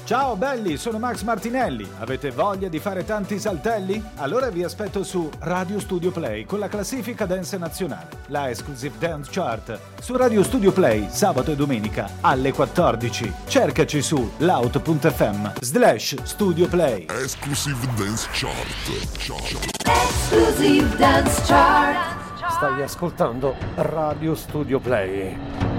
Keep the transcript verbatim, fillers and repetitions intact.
Ciao belli, sono Max Martinelli. Avete voglia di fare tanti saltelli? Allora vi aspetto su Radio Studio Play con la classifica dance nazionale, la Exclusive Dance Chart. Su Radio Studio Play, sabato e domenica alle quattordici. Cercaci su loud punto effe emme slash Studio Play. Exclusive Dance Chart. Chart. Exclusive Dance Chart. Stai ascoltando Radio Studio Play.